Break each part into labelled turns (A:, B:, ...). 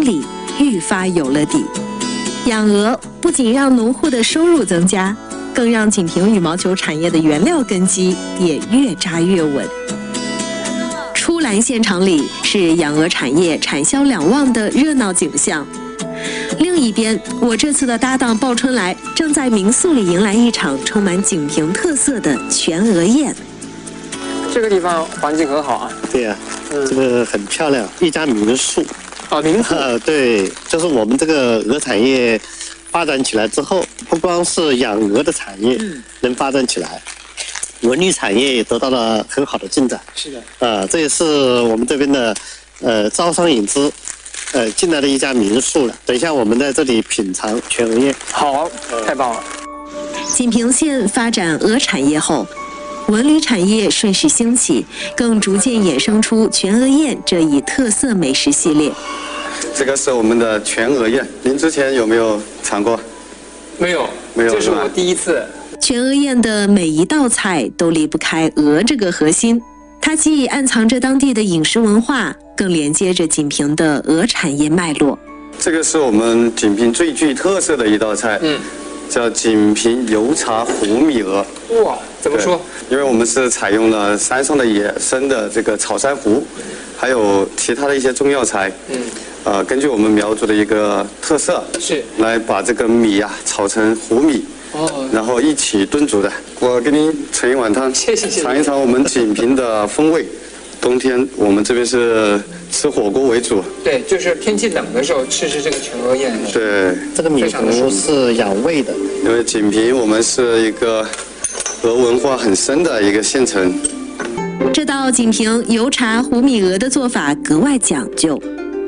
A: 这个地方环境很好啊。
B: 对呀、这个很漂亮，一家民宿。
A: 民宿。
B: 对，就是我们这个鹅产业发展起来之后，不光是养鹅的产业能发展起来，文旅产业也得到了很好的进展。
A: 是的。
B: 这也是我们这边的招商引资进来的一家民宿了。等一下我们在这里品尝全鹅宴。
A: 好，太棒了。
C: 锦屏县发展鹅产业后，文旅产业顺势兴起，更逐渐衍生出全鹅宴这一特色美食系列。
D: 这个是我们的全鹅宴，您之前有没有尝过？
A: 没有，这是我第一次。
C: 全鹅宴的每一道菜都离不开鹅这个核心，它既暗藏着当地的饮食文化，更连接着锦屏的鹅产业脉络。
D: 这个是我们锦屏最具特色的一道菜，叫锦屏油茶糊米鹅。
A: 哇，怎么说？
D: 因为我们是采用了山上的野生的这个草珊瑚，还有其他的一些中药材，根据我们苗族的一个特色，
A: 是
D: 来把这个米炒成糊米。然后一起炖煮的。我给您盛一碗汤，
A: 谢谢。
D: 尝一尝我们锦屏的风味。冬天我们这边是吃火锅为主。
A: 对，就是天气冷的时候吃这个全鹅宴。
D: 对，
B: 这个米糊是养胃的，
D: 因为锦屏我们是一个鹅文化很深的一个县城。
C: 这道锦屏油茶糊米鹅的做法格外讲究，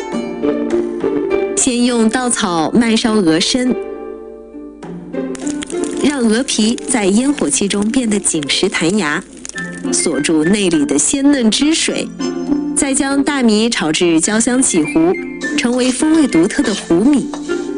C: 先用稻草慢烧鹅身，让鹅皮在烟火气中变得紧实弹牙，锁住内里的鲜嫩汁水，再将大米炒至焦香起糊，成为风味独特的糊米。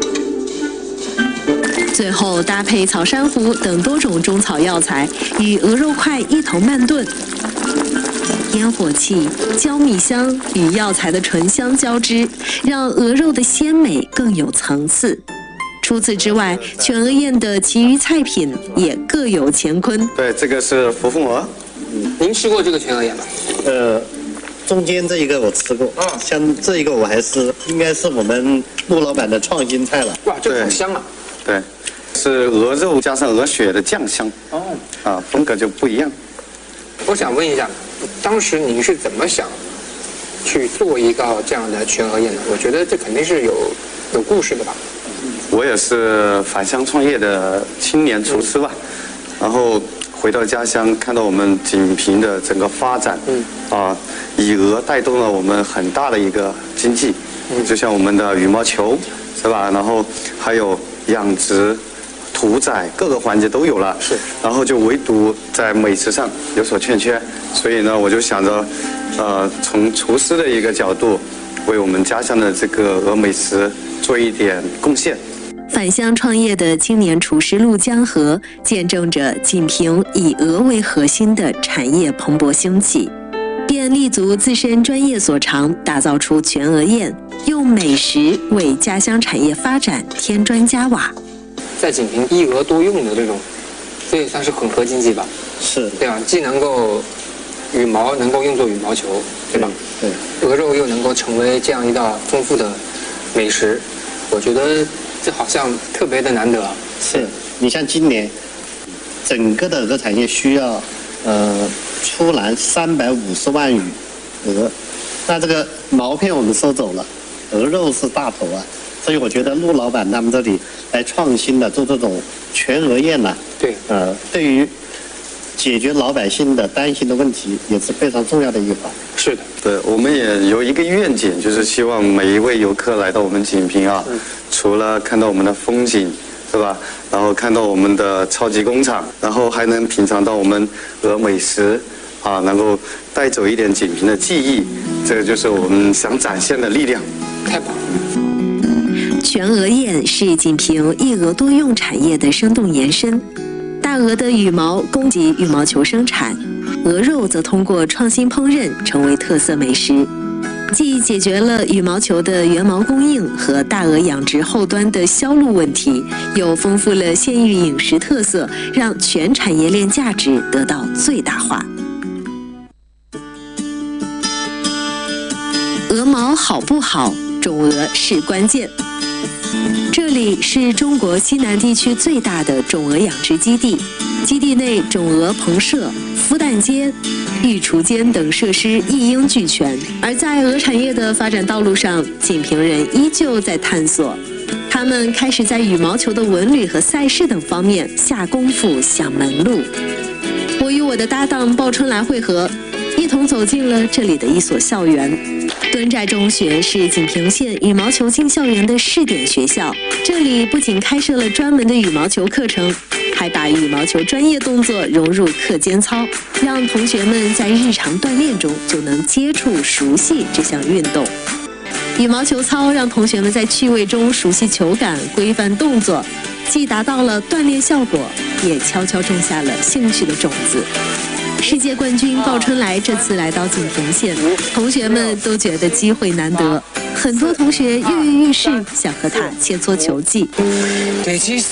C: 最后搭配草珊瑚等多种中草药材，与鹅肉块一同慢炖。烟火气、焦米香与药材的醇香交织，让鹅肉的鲜美更有层次。除此之外，全鹅宴的其余菜品也各有乾坤。
D: 对，这个是扶风鹅。
A: 您吃过这个全鹅宴吗？
B: 中间这一个我吃过，像这一个我还是应该是我们陆老板的创新菜了。
A: 哇，这个好香啊！
D: 对，是鹅肉加上鹅血的酱香。风格就不一样。
A: 我想问一下，当时您是怎么想去做一道这样的全鹅宴的？我觉得这肯定是有故事的吧。
D: 我也是返乡创业的青年厨师吧，然后回到家乡，看到我们锦屏的整个发展，以鹅带动了我们很大的一个经济，就像我们的羽毛球，是吧？然后还有养殖、屠宰各个环节都有了，
A: 是。
D: 然后就唯独在美食上有所欠缺，所以呢，我就想着，从厨师的一个角度，为我们家乡的这个鹅美食做一点贡献。
C: 返乡创业的青年厨师陆江河，见证着锦屏以鹅为核心的产业蓬勃兴起，便立足自身专业所长，打造出全鹅宴，用美食为家乡产业发展添砖加瓦。
A: 在锦屏一鹅多用的这种，这也算是混合经济吧？
B: 是，
A: 对吧？既能够羽毛能够用作羽毛球，对吧？
B: 对，
A: 鹅肉又能够成为这样一道丰富的美食，我觉得这好像特别的难得。
B: 是，你像今年整个的鹅产业需要出栏350万羽鹅，那这个毛片我们收走了，鹅肉是大头啊，所以我觉得陆老板他们这里来创新的做这种全鹅宴呢，
A: 对，
B: 对于解决老百姓的担心的问题也是非常重要的一环。
A: 是的，
D: 对，我们也有一个愿景，就是希望每一位游客来到我们锦屏除了看到我们的风景，是吧？然后看到我们的超级工厂，然后还能品尝到我们鹅美食，能够带走一点锦屏的记忆，这个就是我们想展现的力量。
A: 太棒了！
C: 全鹅宴是锦屏一鹅多用产业的生动延伸。大鹅的羽毛供给羽毛球生产，鹅肉则通过创新烹饪成为特色美食。 既解决了羽毛球的原毛供应和大鹅养殖后端的销路问题，又丰富了县域饮食特色，让全产业链价值得到最大化。鹅毛好不好，种鹅是关键。这里是中国西南地区最大的种鹅养殖基地，基地内种鹅棚舍、孵蛋间、育雏间等设施一应俱全。而在鹅产业的发展道路上，锦屏人依旧在探索。他们开始在羽毛球的文旅和赛事等方面下功夫想门路。我与我的搭档鲍春来会合，一同走进了这里的一所校园。墩寨中学是锦屏县羽毛球进校园的试点学校，这里不仅开设了专门的羽毛球课程，还把羽毛球专业动作融入课间操，让同学们在日常锻炼中就能接触熟悉这项运动。羽毛球操让同学们在趣味中熟悉球感、规范动作，既达到了锻炼效果，也悄悄种下了兴趣的种子。世界冠军鲍春来这次来到锦屏县，同学们都觉得机会难得，很多同学跃跃欲试，想和他切磋球技。
A: 对，其实